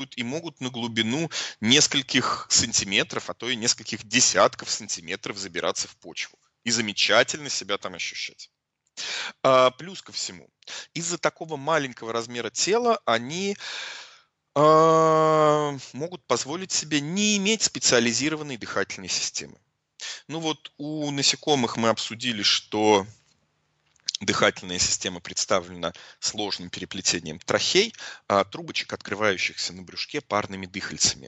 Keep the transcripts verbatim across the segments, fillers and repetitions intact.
и могут на глубину нескольких сантиметров, а то и нескольких десятков сантиметров забираться в почву и замечательно себя там ощущать. А, плюс ко всему, из-за такого маленького размера тела они а, могут позволить себе не иметь специализированной дыхательной системы. Ну вот у насекомых мы обсудили, что дыхательная система представлена сложным переплетением трахей, а трубочек, открывающихся на брюшке парными дыхальцами.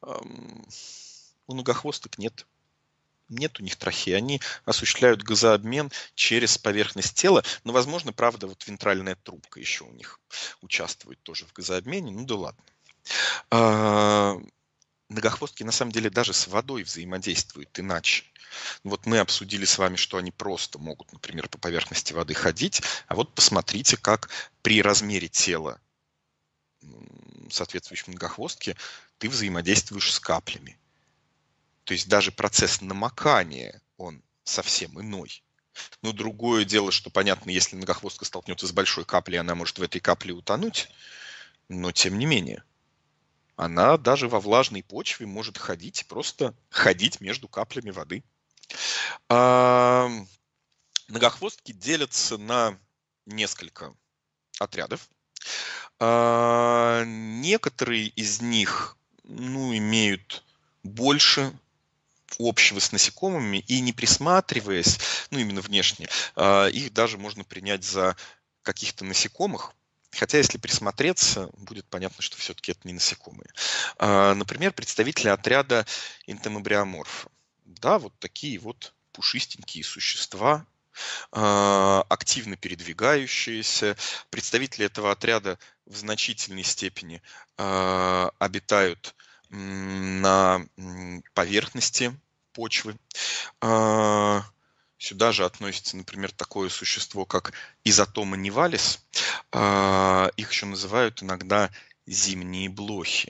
У многохвосток нет. Нет у них трахеи. Они осуществляют газообмен через поверхность тела. Но, возможно, правда, вот вентральная трубка еще у них участвует тоже в газообмене. Ну да ладно. А, многохвостки на самом деле даже с водой взаимодействуют иначе. Вот мы обсудили с вами, что они просто могут, например, по поверхности воды ходить, а вот посмотрите, как при размере тела соответствующей многохвостки ты взаимодействуешь с каплями. То есть даже процесс намокания, он совсем иной. Но другое дело, что понятно, если многохвостка столкнется с большой каплей, она может в этой капле утонуть, но тем не менее. Она даже во влажной почве может ходить, просто ходить между каплями воды. А, многохвостки делятся на несколько отрядов. А, некоторые из них ну, имеют больше общего с насекомыми, и не присматриваясь, ну именно внешне, а, их даже можно принять за каких-то насекомых. Хотя, если присмотреться, будет понятно, что все-таки это не насекомые. А, например, представители отряда энтомобриоморфа. Да, вот такие вот пушистенькие существа, а, активно передвигающиеся. Представители этого отряда в значительной степени а, обитают м, на м, поверхности почвы. А, Сюда же относится, например, такое существо, как изотома нивалис. А, их еще называют иногда зимние блохи.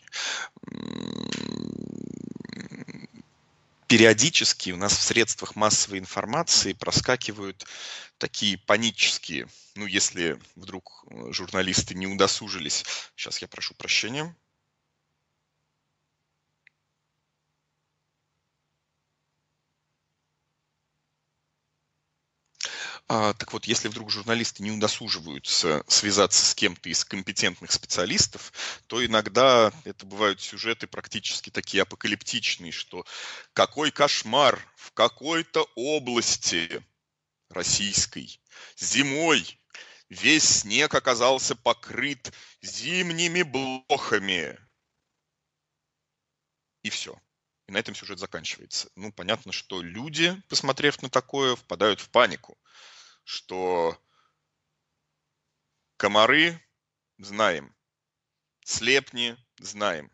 Периодически у нас в средствах массовой информации проскакивают такие панические, ну, если вдруг журналисты не удосужились. Сейчас я прошу прощения. А, так вот, если вдруг журналисты не удосуживаются связаться с кем-то из компетентных специалистов, то иногда это бывают сюжеты практически такие апокалиптичные, что какой кошмар в какой-то области российской зимой весь снег оказался покрыт зимними блохами. И все. И на этом сюжет заканчивается. Ну, понятно, что люди, посмотрев на такое, впадают в панику, что комары знаем, слепни знаем,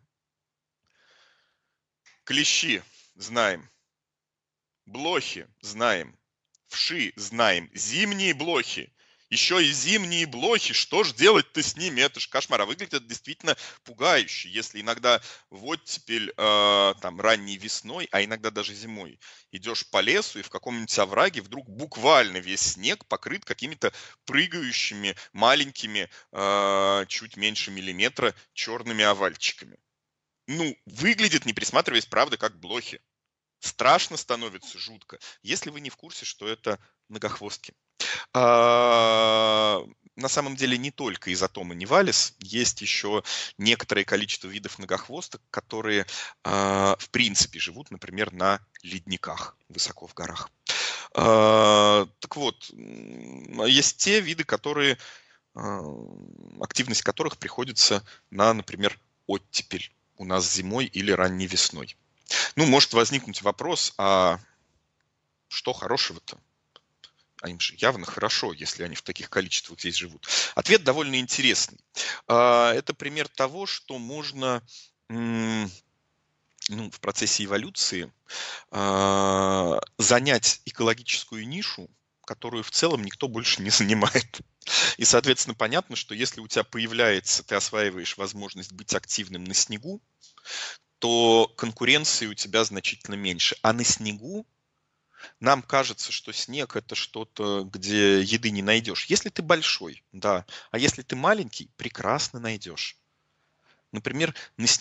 клещи знаем, блохи знаем, вши знаем, зимние блохи. Еще и зимние блохи, что ж делать-то с ними? Это ж кошмар. А выглядит это действительно пугающе, если иногда в оттепель э, там, ранней весной, а иногда даже зимой идешь по лесу, и в каком-нибудь овраге вдруг буквально весь снег покрыт какими-то прыгающими маленькими, э, чуть меньше миллиметра, черными овальчиками. Ну, выглядит, не присматриваясь, правда, как блохи. Страшно становится, жутко, если вы не в курсе, что это многохвостки. А, на самом деле не только изотома нивалис, есть еще некоторое количество видов многохвосток, которые а, в принципе живут, например, на ледниках высоко в горах. А, так вот, есть те виды, которые, а, активность которых приходится на, например, оттепель у нас зимой или ранней весной. Ну, может возникнуть вопрос, а что хорошего-то? А им же явно хорошо, если они в таких количествах здесь живут. Ответ довольно интересный. Это пример того, что можно ну, в процессе эволюции занять экологическую нишу, которую в целом никто больше не занимает. И, соответственно, понятно, что если у тебя появляется, ты осваиваешь возможность быть активным на снегу, то конкуренции у тебя значительно меньше. А на снегу нам кажется, что снег – это что-то, где еды не найдешь. Если ты большой, да. А если ты маленький, прекрасно найдешь. например, на